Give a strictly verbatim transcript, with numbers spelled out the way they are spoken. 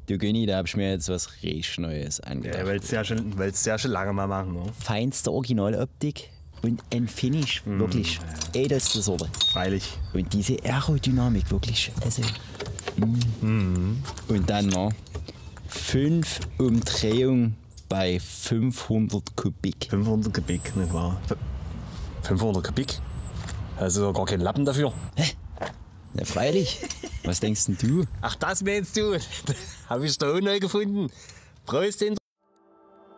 Du Günni, da hab ich mir jetzt was richtig Neues angedacht. Ja, weil es ja schon, weil's ja schon lange mal machen. Ne? Feinste Originaloptik und ein Finish, mm. wirklich edelste Sorte. Freilich. Und diese Aerodynamik, wirklich. Also, mm. Mm. Und dann noch fünf Umdrehungen bei fünfhundert Kubik. fünfhundert Kubik, nicht wahr? fünfhundert Kubik? Also gar keinen Lappen dafür. Hä? Ja, freilich. Was denkst denn du? Ach, das meinst du? Hab ich da auch neu gefunden. Prost,